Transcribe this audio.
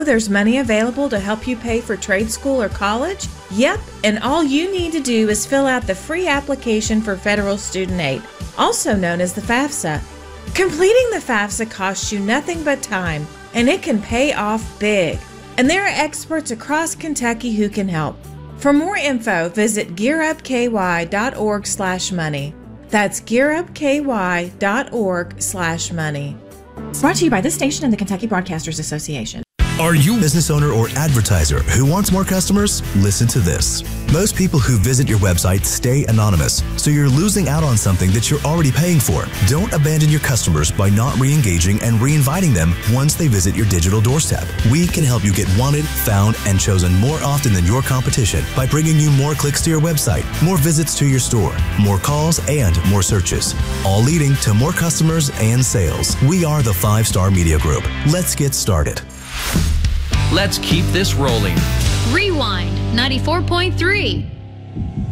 There's money available to help you pay for trade school or college? Yep, and all you need to do is fill out the free application for federal student aid, also known as the FAFSA. Completing the FAFSA costs you nothing but time, and it can pay off big. And there are experts across Kentucky who can help. For more info, visit gearupky.org/money. That's gearupky.org/money. Brought to you by this station and the Kentucky Broadcasters Association. Are you a business owner or advertiser who wants more customers? Listen to this. Most people who visit your website stay anonymous, so you're losing out on something that you're already paying for. Don't abandon your customers by not re-engaging and re-inviting them once they visit your digital doorstep. We can help you get wanted, found, and chosen more often than your competition by bringing you more clicks to your website, more visits to your store, more calls, and more searches, all leading to more customers and sales. We are the 5 Star Media Group. Let's get started. Let's keep this rolling. Rewind 94.3.